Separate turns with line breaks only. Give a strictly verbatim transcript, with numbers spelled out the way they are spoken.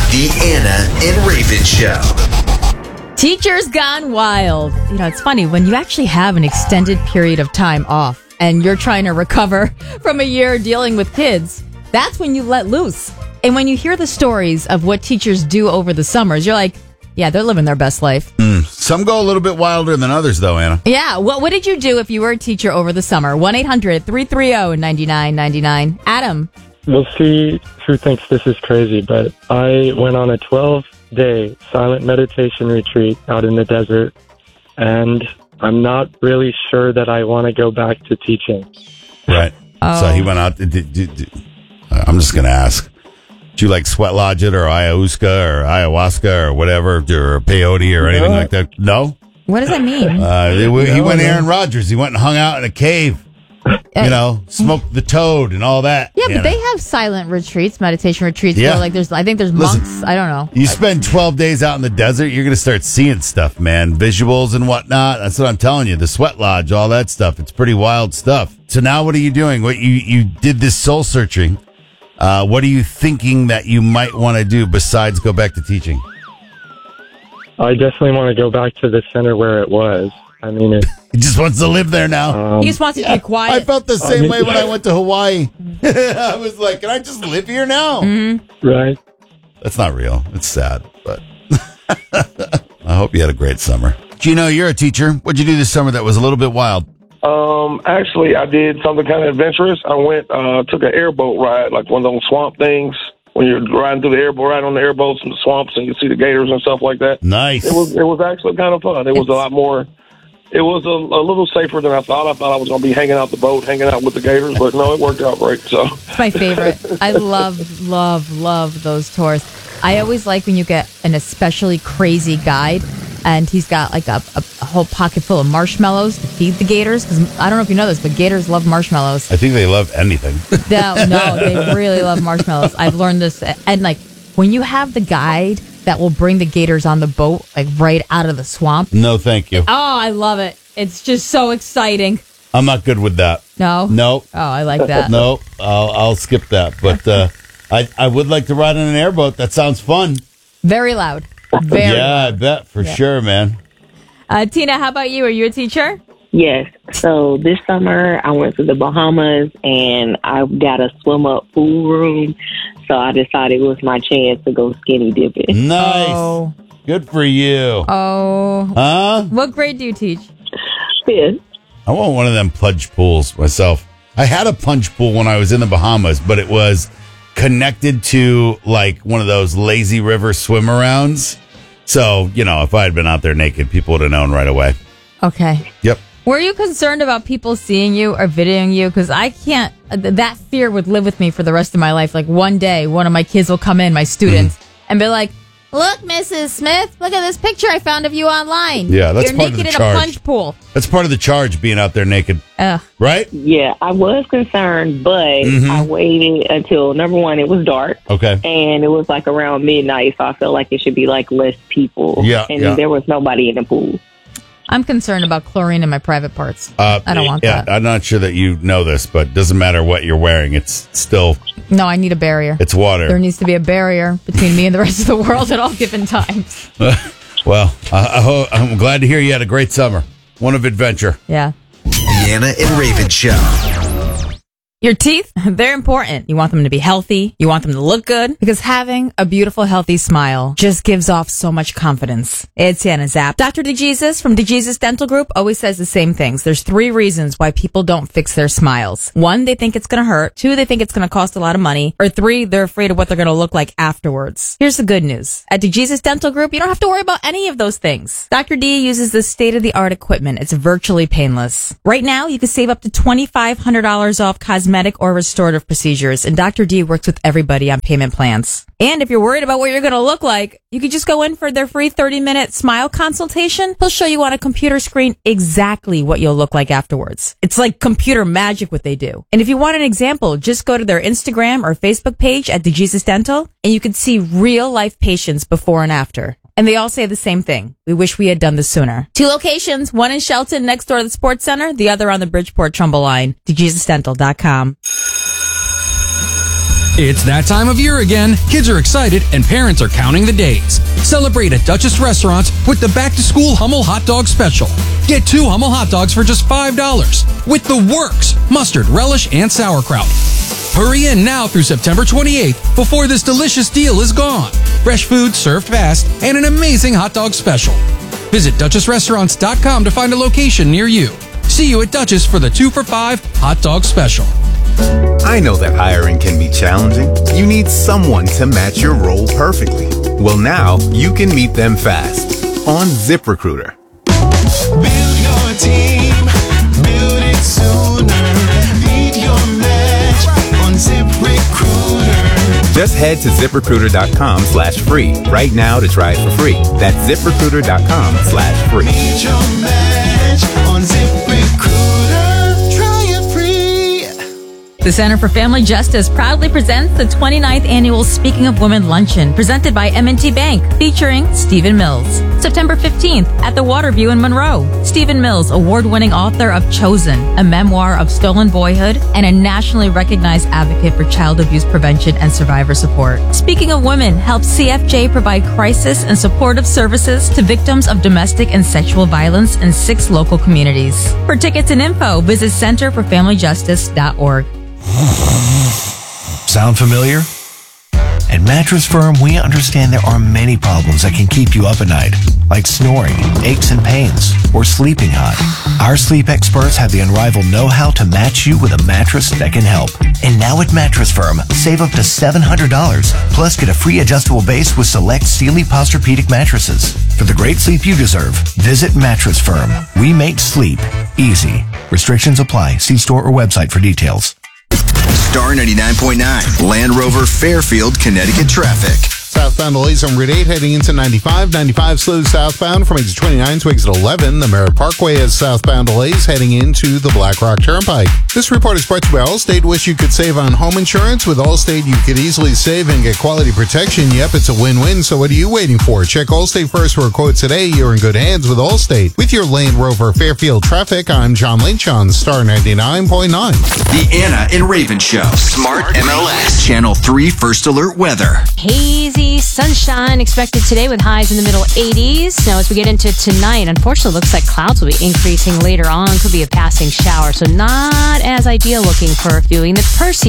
The Anna and Raven Show.
Teachers gone wild. You know, it's funny when you actually have an extended period of time off and you're trying to recover from a year dealing with kids. That's when you let loose. And when you hear the stories of what teachers do over the summers, you're like, yeah, they're living their best life.
Mm, some go a little bit wilder than others, though, Anna.
Yeah. What, what did you do if you were a teacher over the summer? one eight hundred three three zero nine nine nine nine. Adam.
We'll see who thinks this is crazy, but I went on a twelve-day silent meditation retreat out in the desert, and I'm not really sure that I want to go back to teaching.
Right.
Oh.
So he went out. Did, did, did, I'm just going to ask. Do you like sweat lodge it or ayahuasca or ayahuasca or whatever, or peyote or anything
No.
like that? No?
What does that mean?
Uh, he, he
No,
went
man.
Aaron Rodgers. He went and hung out in a cave. You know, smoked the toad and all that.
Yeah,
you
but
know.
they have silent retreats, meditation retreats.
Yeah.
Where like there's, I think there's
Listen,
monks. I don't know.
You spend twelve days out in the desert, you're going to start seeing stuff, man. Visuals and whatnot. That's what I'm telling you. The sweat lodge, all that stuff. It's pretty wild stuff. So now what are you doing? What you, you did this soul searching. Uh, what are you thinking that you might want to do besides go back to teaching?
I definitely want to go back to the center where it was. I mean, it,
He just wants to live there now.
um,
He just wants to
Yeah,
be quiet.
I felt the same
mean-
way when I went to Hawaii. I was like, can I just live here now?
Mm-hmm.
right?
That's not real. It's sad, but I hope you had a great summer. Gino, you're a teacher. What'd you do this summer that was a little bit wild?
Um, actually, I did something kind of adventurous. I went, uh, took an airboat ride, like one of those swamp things. When you're riding through the airboat, right on the airboats in the swamps, and you see the gators and stuff like that.
Nice.
It was, it was actually kind of fun. It was a lot more. It was a, a little safer than I thought. I thought I was going to be hanging out the boat, hanging out with the gators, but no, it worked out great. So
It's my favorite. I love, love, love those tours. I always like when you get an especially crazy guide and he's got like a, a, a whole pocket full of marshmallows to feed the gators. Because I don't know if you know this, but gators love marshmallows.
I think they love anything.
No, no, they really love marshmallows. I've learned this. And like when you have the guide that will bring the gators on the boat, like right out of the swamp.
No, thank you.
Oh, I love it. It's just so exciting.
I'm not good with that.
No?
No.
Oh, I like that.
No, I'll, I'll skip that. But uh, I, I would like to ride on an airboat. That sounds fun.
Very loud. Very
yeah,
loud.
I bet for sure, man.
Uh, Tina, how about you? Are you a teacher?
Yes. So this summer I went to the Bahamas and I got a swim up pool room. So I decided it was my chance to go skinny dipping.
Nice.
Oh.
Good for you.
Oh.
Huh?
What grade do you teach?
Yes.
I want one of them plunge pools myself. I had a plunge pool when I was in the Bahamas, but it was connected to like one of those lazy river swim arounds. So, you know, if I had been out there naked, people would have known right away.
Okay.
Yep.
Were you concerned about people seeing you or videoing you? Because I can't, uh, th- that fear would live with me for the rest of my life. Like one day, one of my kids will come in, my students,
Mm-hmm.
and be like, look, Missus Smith, look at this picture I found of you online.
Yeah, that's
You're
part of
naked
the
in
charge.
a plunge pool.
That's part of the charge, being out there naked.
Ugh.
Right?
Yeah, I was concerned, but
Mhm.
I waited until, number one, it was dark.
Okay.
And it was like around midnight, so I felt like it should be like less people.
Yeah,
And
yeah.
there was nobody in the pool.
I'm concerned about chlorine in my private parts.
Uh,
I don't want
yeah,
that.
I'm not sure that you know this, but it doesn't matter what you're wearing. It's still,
No, I need a barrier.
it's water.
There needs to be a barrier between me and the rest of the world at all given times.
Well, I, I ho- I'm glad to hear you had a great summer. One of adventure.
Yeah.
The Anna and Raven Show.
Your teeth, they're important. You want them to be healthy. You want them to look good. Because having a beautiful, healthy smile just gives off so much confidence. It's Anna Zapp. Doctor DeJesus from DeJesus Dental Group always says the same things. There's three reasons why people don't fix their smiles. One, they think it's going to hurt. Two, they think it's going to cost a lot of money. Or three, they're afraid of what they're going to look like afterwards. Here's the good news. At DeJesus Dental Group, you don't have to worry about any of those things. Doctor D uses the state-of-the-art equipment. It's virtually painless. Right now, you can save up to twenty-five hundred dollars off cosmetic or restorative procedures, and Doctor D works with everybody on payment plans. And if you're worried about what you're going to look like, you could just go in for their free thirty-minute smile consultation. He'll show you on a computer screen exactly what you'll look like afterwards. It's like computer magic what they do. And if you want an example, just go to their Instagram or Facebook page at DeJesus Dental, and you can see real-life patients before and after. And they all say the same thing. We wish we had done this sooner. Two locations, one in Shelton next door to the Sports Center, the other on the Bridgeport Trumbull line. DeJesus Dental dot com.
It's that time of year again. Kids are excited and parents are counting the days. Celebrate at Duchess Restaurants with the back-to-school Hummel Hot Dog Special. Get two Hummel hot dogs for just five dollars with the works, mustard, relish, and sauerkraut. Hurry in now through September twenty-eighth before this delicious deal is gone. Fresh food served fast and an amazing hot dog special. Visit Duchess Restaurants dot com to find a location near you. See you at Duchess for the two for five hot dog special.
I know that hiring can be challenging. You need someone to match your role perfectly. Well, now you can meet them fast on ZipRecruiter.
Build your team, build it sooner. Beat your match on ZipRecruiter.
Just head to ZipRecruiter.com slash free right now to try it for free. That's ZipRecruiter.com slash free.
Beat your match on ZipRecruiter. Try it free.
The Center for Family Justice proudly presents the twenty-ninth Annual Speaking of Women Luncheon, presented by M and T Bank, featuring Stephen Mills. September fifteenth at the Waterview in Monroe. Stephen Mills, award-winning author of Chosen, a memoir of stolen boyhood, and a nationally recognized advocate for child abuse prevention and survivor support. Speaking of Women helps C F J provide crisis and supportive services to victims of domestic and sexual violence in six local communities. For tickets and info, visit center for family justice dot org.
Sound familiar? At Mattress Firm, we understand there are many problems that can keep you up at night, like snoring, aches and pains, or sleeping hot. Our sleep experts have the unrivaled know-how to match you with a mattress that can help. And now at Mattress Firm, save up to seven hundred dollars, plus get a free adjustable base with select Sealy Posturepedic mattresses. For the great sleep you deserve, visit Mattress Firm. We make sleep easy. Restrictions apply. See store or website for details.
Star ninety-nine point nine, Land Rover Fairfield, Connecticut traffic.
Southbound delays on Route eight heading into ninety-five. ninety-five slows southbound from exit twenty-nine to exit eleven. The Merritt Parkway has southbound delays heading into the Black Rock Turnpike. This report is brought to you by Allstate. Wish you could save on home insurance? With Allstate, you could easily save and get quality protection. Yep, it's a win-win. So what are you waiting for? Check Allstate first for a quote today. You're in good hands with Allstate. With your Land Rover Fairfield traffic, I'm John Lynch on Star ninety-nine point nine.
The Anna and Raven Show. Smart M L S. Channel three First Alert Weather.
Hazy sunshine expected today with highs in the middle eighties. Now, as we get into tonight, unfortunately, looks like clouds will be increasing later on. Could be a passing shower, so not as ideal looking for viewing the Percy